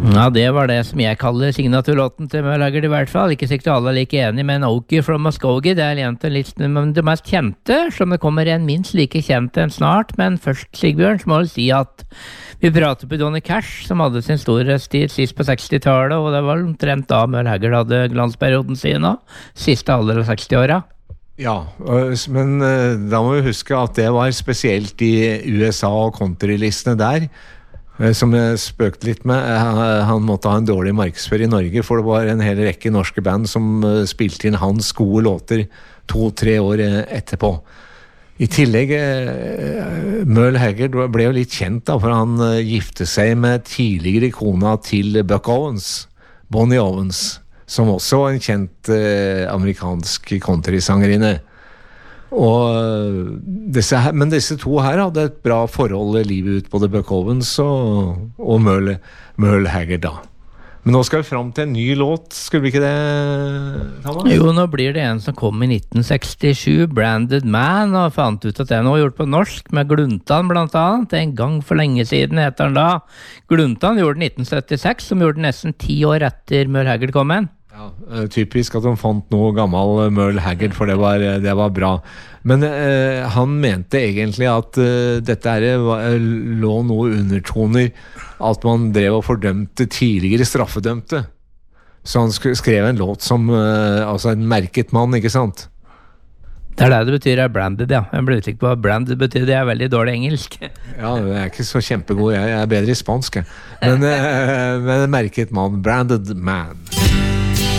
Ja, det var det som jeg kaller signaturlåten til Merle Haggard I hvert fall. Ikke sikkert alle like enige, men Okie from Muskogee, det en av det mest kjente, som det kommer en minst like kjent enn snart. Men først, Sigbjørn, så må jeg si at vi prater på Johnny Cash, som hadde sin storhetstid sist på 60-tallet, og det var omtrent da Merle Haggard hadde glansperioden sin nå, siste alder av 60-åra. Ja, men da må vi huske at det var spesielt I USA og countrylistene der, som jeg spøkte litt med. Han måtte ha en dårlig markedsføring I Norge, for det var en hel rekke norske band som spilte inn hans gode låter 2-3 år etterpå. I tillegg, Merle Haggard ble jo litt kjent da, for han gifte seg med tidligere kona til Buck Owens, Bonnie Owens, som også var en kjent amerikansk countrysangerinne. Men disse to her hadde et bra forhold livet ut, både Buck Owens og Merle Haggard da. Men nå skal vi frem til en ny låt, skulle vi ikke det, Thomas? Jo, nå blir det en som kom I 1967, Branded Man, og fant ut at den var gjort på norsk, med Gluntan blant annet. En gang for lenge siden heter den da. Gluntan gjorde den 1976, som gjorde den nesten 10 år etter Merle Haggard kom inn. Ja, typisk at de fant noe gammel Merle Haggard, for det var bra. Men han mente egentlig at dette lå noe undertoner, at man drev og fordømte tidligere straffedømte. Så han skrev en låt som altså en merket mann, ikke sant? Det det betyr branded, ja. Jeg ble usikker på hva branded betyr, det veldig dårlig engelsk. Ja, jeg ikke så kjempegod, jeg bedre I spansk. Men merket mann, branded man.